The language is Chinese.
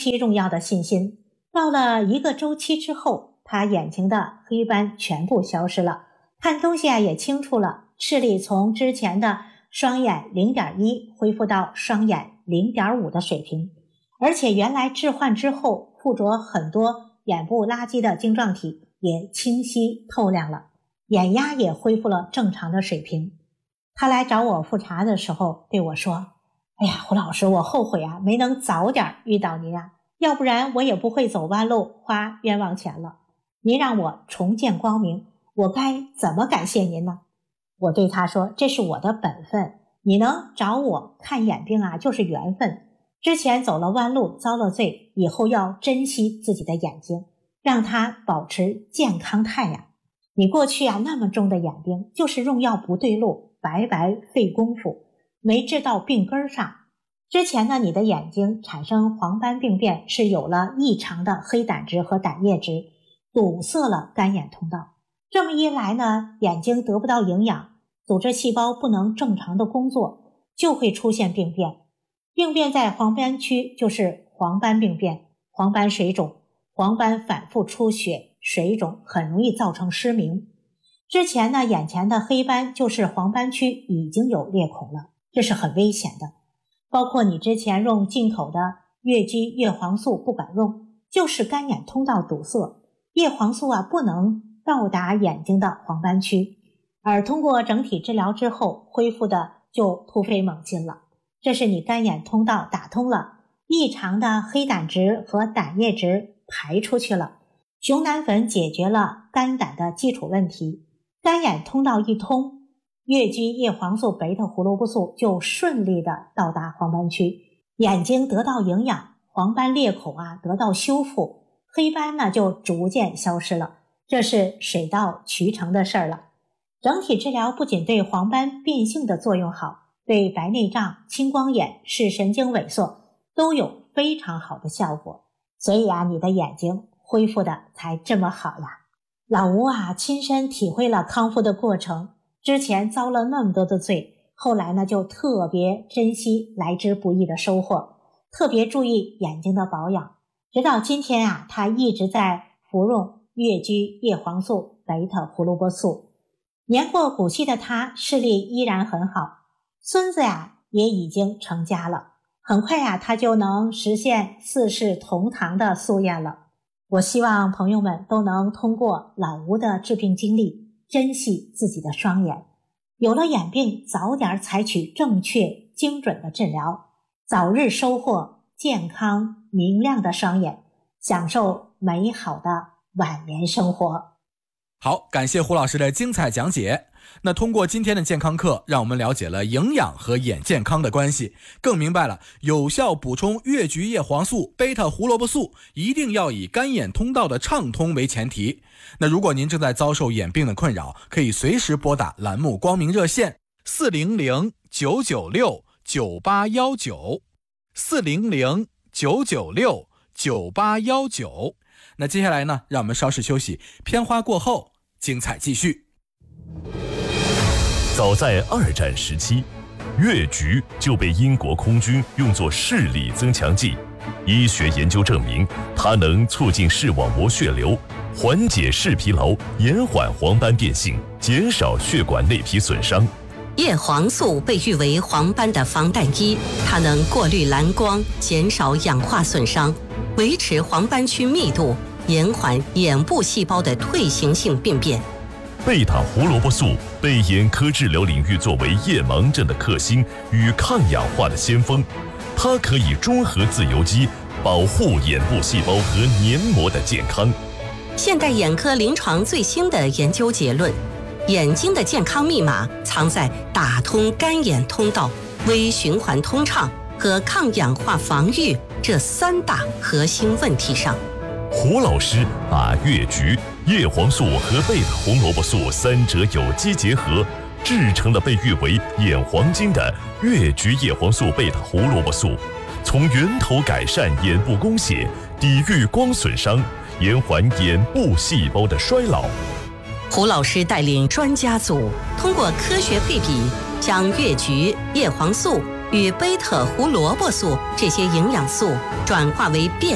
期用药的信心。到了1个周期之后，他眼睛的黑斑全部消失了，看东西也清楚了，视力从之前的双眼 0.1 恢复到双眼 0.5 的水平，而且原来置换之后附着很多眼部垃圾的晶状体也清晰透亮了，眼压也恢复了正常的水平。他来找我复查的时候对我说，哎呀，胡老师，我后悔啊，没能早点遇到您啊，要不然我也不会走弯路花冤枉钱了。您让我重见光明，我该怎么感谢您呢？我对他说，这是我的本分，你能找我看眼病啊，就是缘分。之前走了弯路遭了罪，以后要珍惜自己的眼睛，让它保持健康态呀。你过去啊那么重的眼病，就是用药不对路，白白费功夫，没治到病根上。之前呢，你的眼睛产生黄斑病变是有了异常的黑胆汁和胆液质，堵塞了干眼通道。这么一来呢，眼睛得不到营养，组织细胞不能正常的工作，就会出现病变。病变在黄斑区就是黄斑病变、黄斑水肿，黄斑反复出血、水肿很容易造成失明。之前呢，眼前的黑斑就是黄斑区已经有裂孔了，这是很危险的。包括你之前用进口的月肌叶黄素不管用，就是干眼通道堵塞，叶黄素啊不能到达眼睛的黄斑区，而通过整体治疗之后恢复的就突飞猛进了。这是你干眼通道打通了，异常的黑胆值和胆液值排出去了，熊胆粉解决了肝胆的基础问题，干眼通道一通，月肌叶黄素贝塔胡萝卜素就顺利的到达黄斑区，眼睛得到营养，黄斑裂孔啊得到修复，黑斑呢就逐渐消失了，这是水到渠成的事儿了。整体治疗不仅对黄斑变性的作用好，对白内障、青光眼、视神经萎缩都有非常好的效果，所以啊，你的眼睛恢复的才这么好呀。老吴啊，亲身体会了康复的过程，之前遭了那么多的罪，后来呢就特别珍惜来之不易的收获，特别注意眼睛的保养，直到今天啊，他一直在服用月肌叶黄素贝塔胡萝卜素。年过古稀的他视力依然很好，孙子呀也已经成家了，很快呀他就能实现4世同堂的夙愿了。我希望朋友们都能通过老吴的治病经历，珍惜自己的双眼，有了眼病早点采取正确精准的治疗，早日收获健康明亮的双眼，享受美好的晚年生活。 好，感谢胡老师的精彩讲解。那通过今天的健康课，让我们了解了营养和眼健康的关系，更明白了有效补充月菊叶黄素、贝塔胡萝卜素一定要以干眼通道的畅通为前提。那如果您正在遭受眼病的困扰，可以随时拨打栏目光明热线400-996-9819 400-996-9819。那接下来呢，让我们稍事休息，片花过后精彩继续。 早在2战时期，月菊就被英国空军用作视力增强剂。医学研究证明，它能促进视网膜血流，缓解视疲劳，延缓黄斑变性，减少血管内皮损伤。 叶黄素被誉为黄斑的防弹衣，它能过滤蓝光，减少氧化损伤，维持黄斑区密度，延缓眼部细胞的退行性病变。 贝塔胡萝卜素被眼科治疗领域作为夜盲症的克星与抗氧化的先锋，它可以中和自由基，保护眼部细胞和黏膜的健康。 现代眼科临床最新的研究结论，眼睛的健康密码藏在打通干眼通道、微循环通畅和抗氧化防御这3大核心问题上。 胡老师把月菊、叶黄素和贝塔胡萝卜素3者有机结合，制成了被誉为眼黄金的月菊叶黄素贝塔胡萝卜素，从源头改善眼部供血，抵御光损伤，延缓眼部细胞的衰老。 胡老师带领专家组，通过科学配比，将月菊、叶黄素与贝塔胡萝卜素这些营养素转化为